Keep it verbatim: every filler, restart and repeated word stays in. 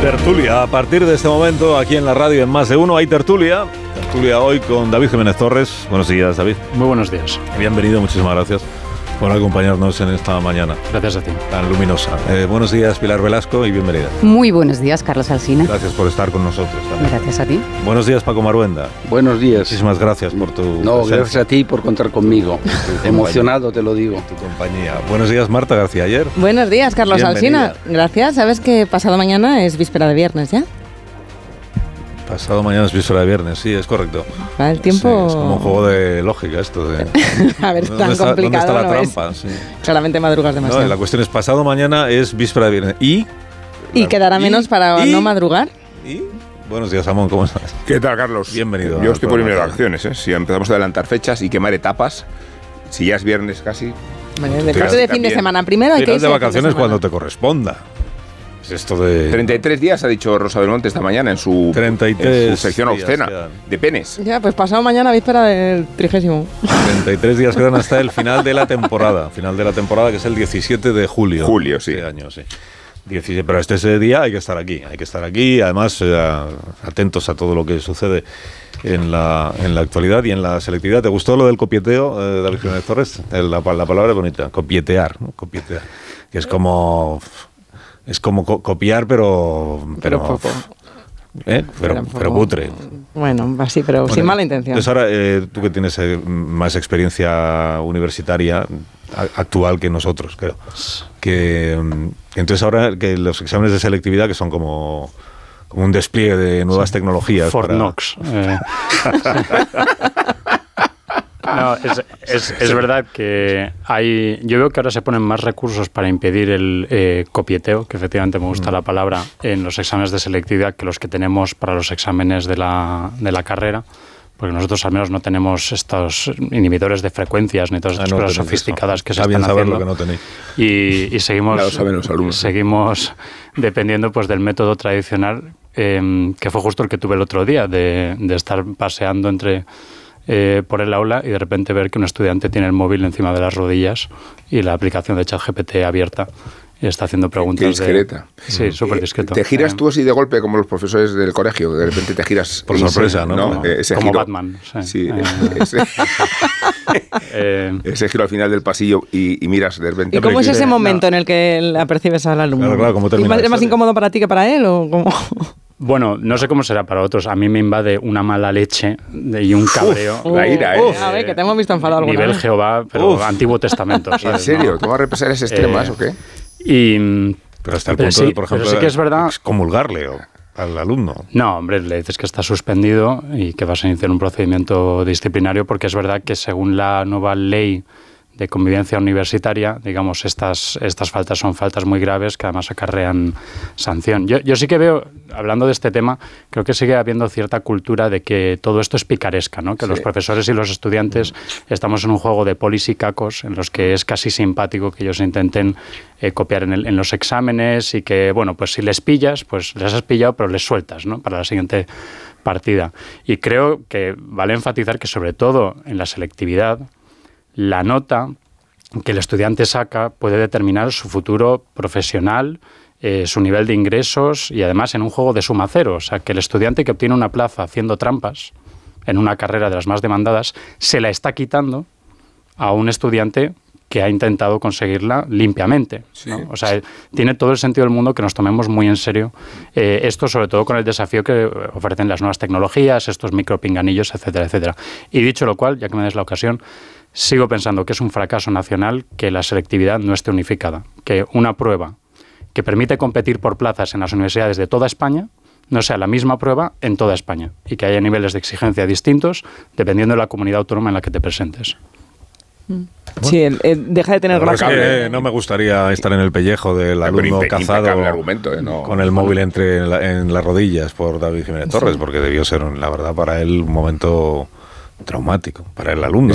Tertulia, a partir de este momento aquí en la radio en Más de Uno hay tertulia. Tertulia hoy con David Jiménez Torres. Buenos días, David. Muy buenos días. Bienvenido, muchísimas gracias por acompañarnos en esta mañana. Gracias a ti. Tan luminosa. Eh, buenos días, Pilar Velasco, y bienvenida. Muy buenos días, Carlos Alsina. Gracias por estar con nosotros también. Gracias a ti. Buenos días, Paco Maruenda. Buenos días. Muchísimas gracias por tu No, presencia. gracias a ti por contar conmigo. Emocionado, te lo digo. Tu compañía. Buenos días, Marta García Ayer. Buenos días, Carlos Bienvenida. Alsina. Gracias. ¿Sabes que pasado mañana es víspera de viernes ya? Pasado mañana es víspera de viernes, sí, es correcto. Va el tiempo... Sí, es como un juego de lógica esto de... A ver, ¿Dónde tan está, complicado ¿Dónde está la no trampa? es. Sí. Claramente madrugas demasiado. No, la cuestión es, pasado mañana es víspera de viernes. ¿Y? Y quedará menos para ¿Y? no madrugar. ¿Y? Buenos días, Ramón, ¿cómo estás? ¿Qué tal, Carlos? Bienvenido. Yo estoy por irme de programa. vacaciones, ¿eh? Si empezamos a adelantar fechas y quemar etapas, si ya es viernes casi... Vale, Te de irás parte de fin también. de semana primero hay Te que irás irse de fin vacaciones semana. cuando te corresponda. Es esto de... treinta y tres días, ha dicho Rosa Belmonte esta mañana en su, treinta y tres en su sección días obscena quedan. de penes. Ya, pues pasado mañana víspera del trigésimo. treinta y tres días quedan hasta el final de la temporada. Final de la temporada, que es el diecisiete de julio. Julio, sí. Este año, sí. diecisiete, pero este ese día hay que estar aquí. Hay que estar aquí, además, eh, atentos a todo lo que sucede en la, en la actualidad y en la selectividad. ¿Te gustó lo del copieteo, eh, David Jiménez Torres? El- La, la palabra es bonita, copietear, ¿no? Copietear. Que es como... Es como co- copiar, pero... Pero poco. ¿eh? Pero, Pero pero poco. cutre. Bueno, así, pero Bueno, sin mala intención. Entonces ahora, eh, tú que tienes eh, más experiencia universitaria a- actual que nosotros, creo, que mm, entonces ahora que los exámenes de selectividad, que son como, como un despliegue de nuevas tecnologías. Fort para- Knox. Eh. No, es, es, es verdad que hay. Yo veo que ahora se ponen más recursos para impedir el eh, copieteo, que efectivamente me gusta la palabra, en los exámenes de selectividad que los que tenemos para los exámenes de la, de la carrera. Porque nosotros al menos no tenemos estos inhibidores de frecuencias ni todas Ah, estas no cosas tenéis sofisticadas eso. que se Está bien están saberlo haciendo. que no tenéis. Y, y seguimos, Ya lo saben los alumnos. seguimos dependiendo pues del método tradicional, eh, que fue justo el que tuve el otro día, de, de estar paseando entre eh, por el aula y de repente ver que un estudiante tiene el móvil encima de las rodillas y la aplicación de ChatGPT abierta y está haciendo preguntas. Qué discreta. De, sí, súper discreto. Te giras Eh, tú así de golpe como los profesores del colegio, que de repente te giras... Por y sorpresa, se- ¿no? Como, Eh, ese como giro- Batman. Sí. Sí, Eh, ese, eh, ese giro al final del pasillo y, y miras de repente... ¿Y cómo es que- ese no. momento en el que la apercibes al alumno? Claro, claro, ¿cómo ¿Y termina más- la ¿Es más historia? incómodo para ti que para él? ¿O cómo? Bueno, no sé cómo será para otros. A mí me invade una mala leche de- y un cabreo. la ira, ¿eh? Uf, a ver, que te hemos visto enfadado alguna Nivel vez. Jehová, pero Uf. Antiguo Testamento. ¿En ¿sabes? serio? ¿No? ¿Tú vas a represalias extremas Eh, o qué? Y, Pero hasta el pero punto sí, de, por ejemplo, pero sí que es verdad. excomulgarle o- al alumno. No, hombre, le dices que está suspendido y que vas a iniciar un procedimiento disciplinario porque es verdad que según la nueva ley de convivencia universitaria, digamos, estas, estas faltas son faltas muy graves que además acarrean sanción. Yo, yo sí que veo, hablando de este tema, creo que sigue habiendo cierta cultura de que todo esto es picaresca, ¿no? Que Sí. los profesores y los estudiantes estamos en un juego de polis y cacos en los que es casi simpático que ellos intenten eh, copiar en, el- en los exámenes y que, bueno, pues si les pillas, pues les has pillado, pero les sueltas, ¿no? Para la siguiente partida. Y creo que vale enfatizar que sobre todo en la selectividad, la nota que el estudiante saca puede determinar su futuro profesional, eh, su nivel de ingresos y además en un juego de suma cero. O sea, que el estudiante que obtiene una plaza haciendo trampas en una carrera de las más demandadas se la está quitando a un estudiante que ha intentado conseguirla limpiamente, ¿no? O sea, tiene todo el sentido del mundo que nos tomemos muy en serio eh, esto, sobre todo con el desafío que ofrecen las nuevas tecnologías, estos micropinganillos, etcétera, etcétera. Y dicho lo cual, ya que me des la ocasión, sigo pensando que es un fracaso nacional que la selectividad no esté unificada, que una prueba que permite competir por plazas en las universidades de toda España no sea la misma prueba en toda España y que haya niveles de exigencia distintos dependiendo de la comunidad autónoma en la que te presentes. Sí, el- el- deja de tener La verdad gracia. es que no me gustaría estar en el pellejo del Pero alumno impe- cazado impecable argumento, ¿eh? No- con el móvil entre en, la- en las rodillas por David Jiménez Torres, porque debió ser, la verdad, para él un momento traumático, para el alumno.